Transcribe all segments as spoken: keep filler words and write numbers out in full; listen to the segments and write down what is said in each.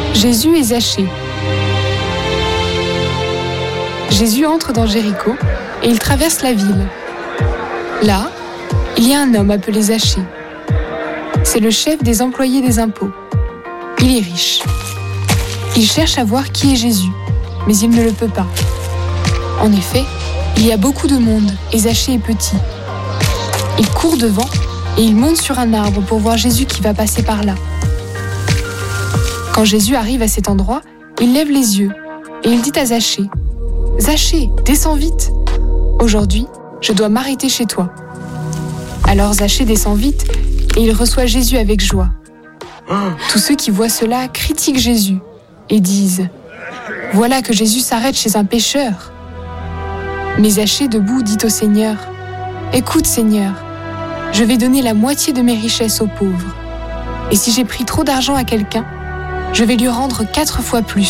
Jésus et Zachée. Jésus entre dans Jéricho et il traverse la ville. Là, il y a un homme appelé Zachée. C'est le chef des employés des impôts. Il est riche. Il cherche à voir qui est Jésus, mais il ne le peut pas. En effet, il y a beaucoup de monde et Zachée est petit. Il court devant et il monte sur un arbre pour voir Jésus qui va passer par là. Quand Jésus arrive à cet endroit, il lève les yeux et il dit à Zachée : « Zachée, descends vite. Aujourd'hui, je dois m'arrêter chez toi. » Alors Zachée descend vite et il reçoit Jésus avec joie. Tous ceux qui voient cela critiquent Jésus et disent : « Voilà que Jésus s'arrête chez un pécheur. » Mais Zachée debout dit au Seigneur : « Écoute Seigneur, je vais donner la moitié de mes richesses aux pauvres. Et si j'ai pris trop d'argent à quelqu'un, je vais lui rendre quatre fois plus. »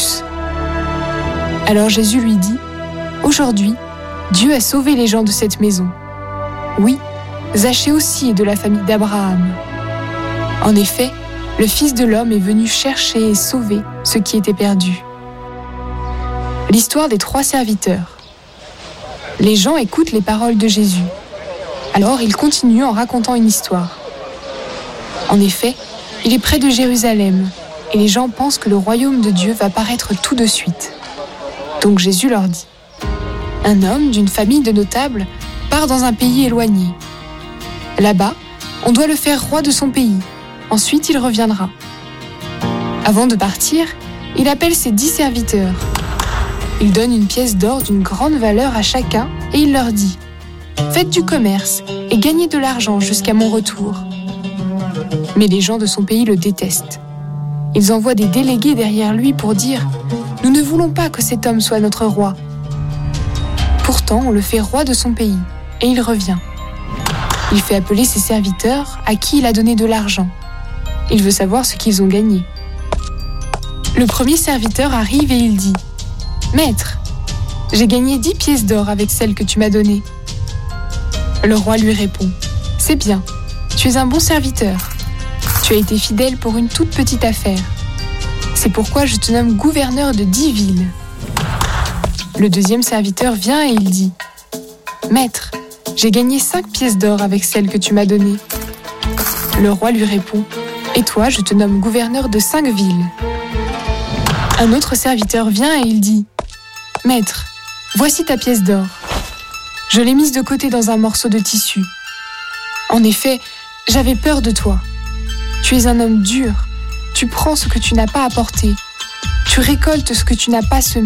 Alors Jésus lui dit : « Aujourd'hui, Dieu a sauvé les gens de cette maison. Oui, Zachée aussi est de la famille d'Abraham. En effet, le Fils de l'homme est venu chercher et sauver ce qui était perdu. » L'histoire des trois serviteurs. Les gens écoutent les paroles de Jésus. Alors il continue en racontant une histoire. En effet, il est près de Jérusalem et les gens pensent que le royaume de Dieu va paraître tout de suite. Donc Jésus leur dit : « Un homme d'une famille de notables part dans un pays éloigné. Là-bas, on doit le faire roi de son pays. Ensuite, il reviendra. Avant de partir, il appelle ses dix serviteurs. Il donne une pièce d'or d'une grande valeur à chacun et il leur dit : « Faites du commerce et gagnez de l'argent jusqu'à mon retour. » Mais les gens de son pays le détestent. Ils envoient des délégués derrière lui pour dire : « Nous ne voulons pas que cet homme soit notre roi. » Pourtant, on le fait roi de son pays et il revient. Il fait appeler ses serviteurs à qui il a donné de l'argent. Il veut savoir ce qu'ils ont gagné. Le premier serviteur arrive et il dit : « Maître, j'ai gagné dix pièces d'or avec celles que tu m'as données. » Le roi lui répond : « C'est bien, tu es un bon serviteur. Tu as été fidèle pour une toute petite affaire. C'est pourquoi je te nomme gouverneur de dix villes. » Le deuxième serviteur vient et il dit : « Maître, j'ai gagné cinq pièces d'or avec celles que tu m'as données. » Le roi lui répond : « Et toi, je te nomme gouverneur de cinq villes. » Un autre serviteur vient et il dit : « Maître, voici ta pièce d'or. Je l'ai mise de côté dans un morceau de tissu. En effet, j'avais peur de toi. Tu es un homme dur. Tu prends ce que tu n'as pas apporté. Tu récoltes ce que tu n'as pas semé. »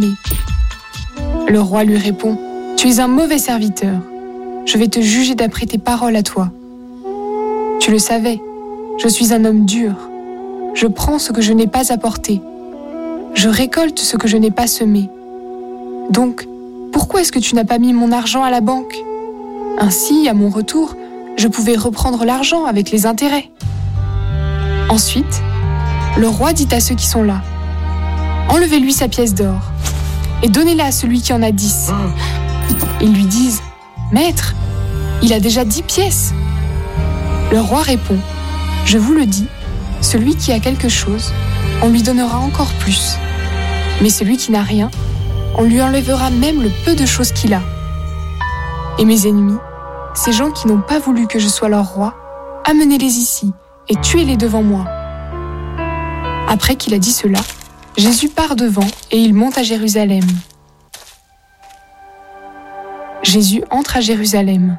Le roi lui répond : « Tu es un mauvais serviteur. Je vais te juger d'après tes paroles à toi. Tu le savais, je suis un homme dur. Je prends ce que je n'ai pas apporté. Je récolte ce que je n'ai pas semé. Donc, pourquoi est-ce que tu n'as pas mis mon argent à la banque ? Ainsi, à mon retour, je pouvais reprendre l'argent avec les intérêts. » Ensuite, le roi dit à ceux qui sont là : « Enlevez-lui sa pièce d'or et donnez-la à celui qui en a dix. » Ils lui disent : « Maître, il a déjà dix pièces. » Le roi répond : « Je vous le dis, celui qui a quelque chose, on lui donnera encore plus. Mais celui qui n'a rien, on lui enlèvera même le peu de choses qu'il a. Et mes ennemis, ces gens qui n'ont pas voulu que je sois leur roi, amenez-les ici et tuez-les devant moi. » Après qu'il a dit cela, Jésus part devant et il monte à Jérusalem. Jésus entre à Jérusalem.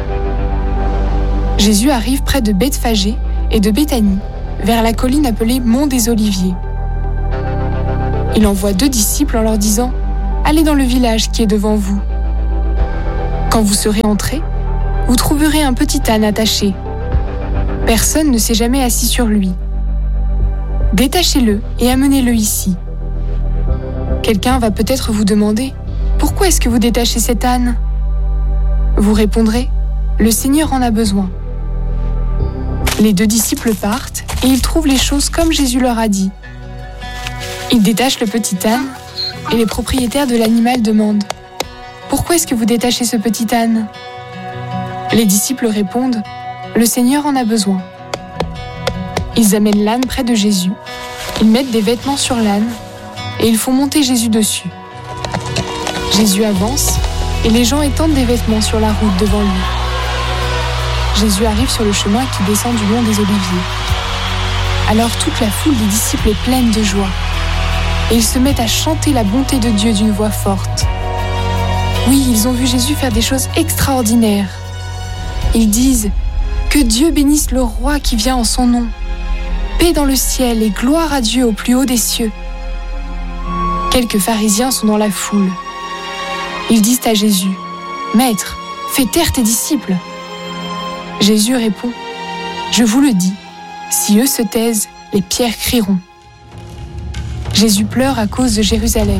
Jésus arrive près de Bethphagée et de Béthanie, vers la colline appelée Mont des Oliviers. Il envoie deux disciples en leur disant : « Allez dans le village qui est devant vous. Quand vous serez entrés, vous trouverez un petit âne attaché. Personne ne s'est jamais assis sur lui. Détachez-le et amenez-le ici. » Quelqu'un va peut-être vous demander : « Pourquoi est-ce que vous détachez cet âne ?» Vous répondrez : « Le Seigneur en a besoin. » Les deux disciples partent et ils trouvent les choses comme Jésus leur a dit. Ils détachent le petit âne et les propriétaires de l'animal demandent : « Pourquoi est-ce que vous détachez ce petit âne ?» Les disciples répondent : « Le Seigneur en a besoin. » Ils amènent l'âne près de Jésus, ils mettent des vêtements sur l'âne et ils font monter Jésus dessus. Jésus avance et les gens étendent des vêtements sur la route devant lui. Jésus arrive sur le chemin qui descend du long des Oliviers. Alors toute la foule des disciples est pleine de joie et ils se mettent à chanter la bonté de Dieu d'une voix forte. Oui, ils ont vu Jésus faire des choses extraordinaires. Ils disent « Que Dieu bénisse le roi qui vient en son nom. Paix dans le ciel et gloire à Dieu au plus haut des cieux. » Quelques pharisiens sont dans la foule. Ils disent à Jésus « Maître, fais taire tes disciples. » Jésus répond « Je vous le dis, si eux se taisent, les pierres crieront. » Jésus pleure à cause de Jérusalem.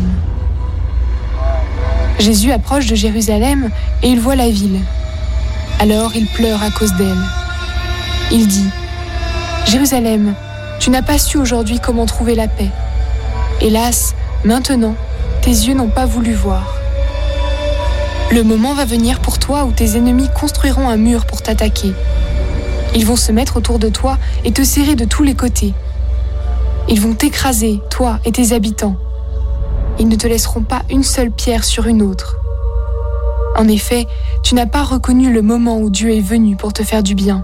Jésus approche de Jérusalem et il voit la ville. Alors il pleure à cause d'elle. Il dit « Jérusalem, tu n'as pas su aujourd'hui comment trouver la paix. Hélas, maintenant, tes yeux n'ont pas voulu voir. Le moment va venir pour toi où tes ennemis construiront un mur pour t'attaquer. Ils vont se mettre autour de toi et te serrer de tous les côtés. Ils vont t'écraser, toi et tes habitants. Ils ne te laisseront pas une seule pierre sur une autre. En effet, tu n'as pas reconnu le moment où Dieu est venu pour te faire du bien. »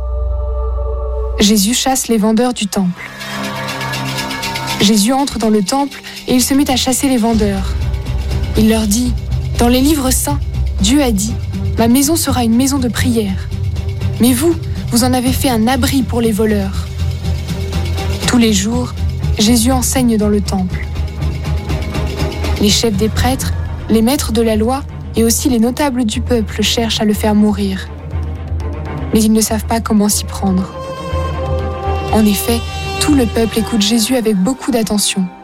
Jésus chasse les vendeurs du temple. Jésus entre dans le temple et il se met à chasser les vendeurs. Il leur dit « Dans les livres saints, Dieu a dit « Ma maison sera une maison de prière. » Mais vous, vous en avez fait un abri pour les voleurs. » Tous les jours, Jésus enseigne dans le temple. Les chefs des prêtres, les maîtres de la loi et aussi les notables du peuple cherchent à le faire mourir. Mais ils ne savent pas comment s'y prendre. En effet, tout le peuple écoute Jésus avec beaucoup d'attention.